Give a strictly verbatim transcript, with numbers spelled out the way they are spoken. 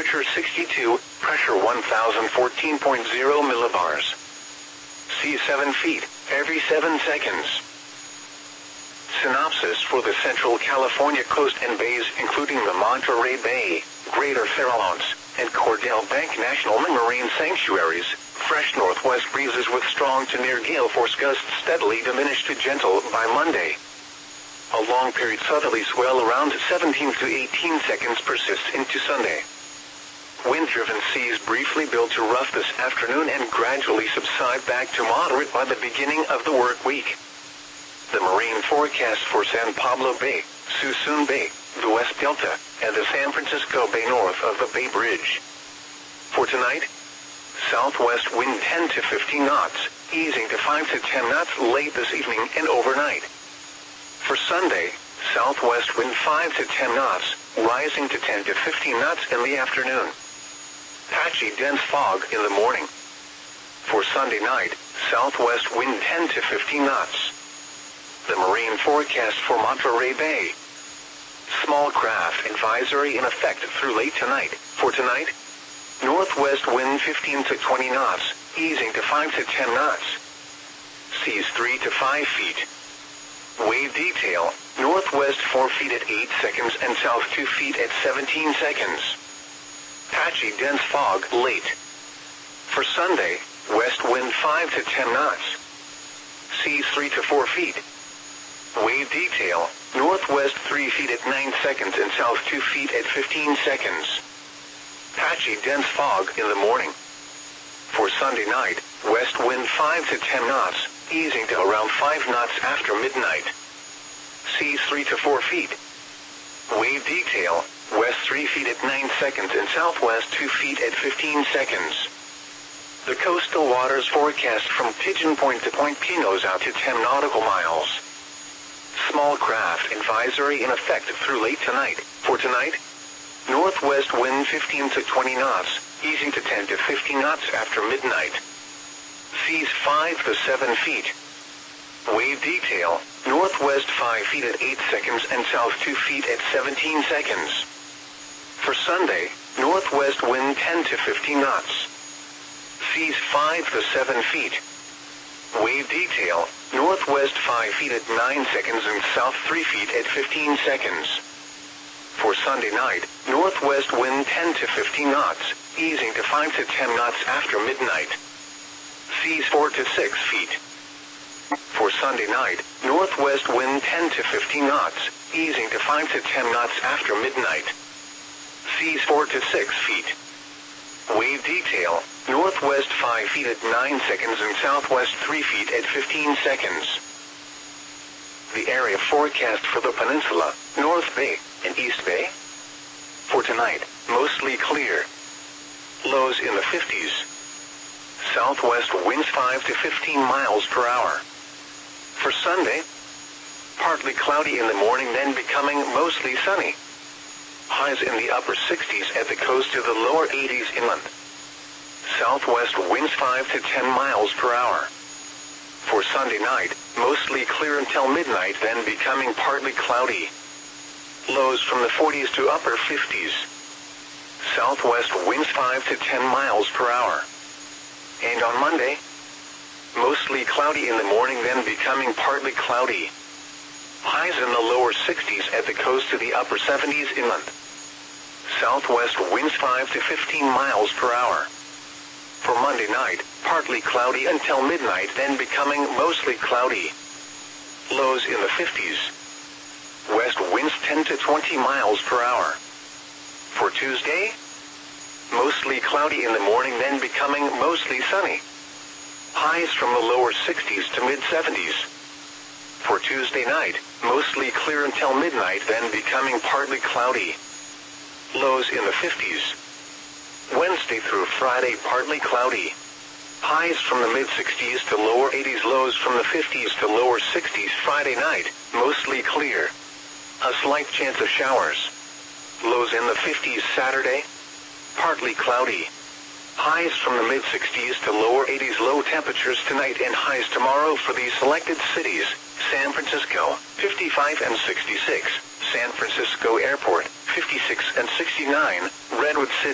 temperature sixty-two, pressure one thousand fourteen point zero millibars. Seas seven feet, every seven seconds. Synopsis for the Central California coast and bays, including the Monterey Bay, Greater Farallones, and Cordell Bank National Marine Sanctuaries. Fresh northwest breezes with strong to near gale force gusts steadily diminish to gentle by Monday. A long period southerly swell around seventeen to eighteen seconds persists into Sunday. Wind-driven seas briefly build to rough this afternoon and gradually subside back to moderate by the beginning of the work week. The marine forecast for San Pablo Bay, Suisun Bay, the West Delta, and the San Francisco Bay north of the Bay Bridge. For tonight, southwest wind ten to fifteen knots, easing to five to ten knots late this evening and overnight. For Sunday, southwest wind five to ten knots, rising to ten to fifteen knots in the afternoon. Patchy dense fog in the morning. For Sunday night, southwest wind ten to fifteen knots. The marine forecast for Monterey Bay. Small craft advisory in effect through late tonight. For tonight, northwest wind fifteen to twenty knots, easing to five to ten knots. Seas three to five feet. Wave detail, northwest four feet at eight seconds and south two feet at seventeen seconds. Patchy dense fog late. For Sunday, west wind five to ten knots. Seas three to four feet. Wave detail, northwest three feet at nine seconds and south two feet at fifteen seconds. Patchy dense fog in the morning. For Sunday night, west wind five to ten knots, easing to around five knots after midnight. Seas three to four feet. Wave detail, west three feet at nine seconds and southwest two feet at fifteen seconds. The coastal waters forecast from Pigeon Point to Point Pinos out to ten nautical miles. Small craft advisory in effect through late tonight. For tonight, northwest wind fifteen to twenty knots, easing to ten to fifteen knots after midnight. Seas five to seven feet. Wave detail, northwest five feet at eight seconds and south two feet at seventeen seconds. For Sunday, northwest wind ten to fifteen knots. Seas five to seven feet. Wave detail, northwest five feet at nine seconds and south three feet at fifteen seconds. For Sunday night, northwest wind ten to fifteen knots, easing to five to ten knots after midnight. Seas four to six feet. For Sunday night, northwest wind ten to fifteen knots, easing to five to ten knots after midnight. Seas four to six feet. Wave detail, northwest five feet at nine seconds and southwest three feet at fifteen seconds. The area forecast for the peninsula, North Bay, and East Bay. For tonight, mostly clear. Lows in the fifties. Southwest winds five to fifteen miles per hour. For Sunday, partly cloudy in the morning, then becoming mostly sunny. Highs in the upper sixties at the coast to the lower eighties inland. Southwest winds five to ten miles per hour. For Sunday night, mostly clear until midnight, then becoming partly cloudy. Lows from the forties to upper fifties. Southwest winds five to ten miles per hour. And on Monday, mostly cloudy in the morning, then becoming partly cloudy. Highs in the lower sixties at the coast to the upper seventies inland. Southwest winds five to fifteen miles per hour. For Monday night, partly cloudy until midnight, then becoming mostly cloudy. Lows in the fifties. West winds ten to twenty miles per hour. For Tuesday, mostly cloudy in the morning, then becoming mostly sunny. Highs from the lower sixties to mid-seventies. For Tuesday night, mostly clear until midnight, then becoming partly cloudy. Lows in the fifties. Wednesday through Friday, partly cloudy. Highs from the mid-sixties to lower eighties, lows from the fifties to lower sixties. Friday night, mostly clear. A slight chance of showers. Lows in the fifties. Saturday, partly cloudy. Highs from the mid-sixties to lower eighties, low temperatures tonight and highs tomorrow for these selected cities: San Francisco, fifty-five and sixty-six, San Francisco Airport, fifty-six and sixty-nine, Redwood City.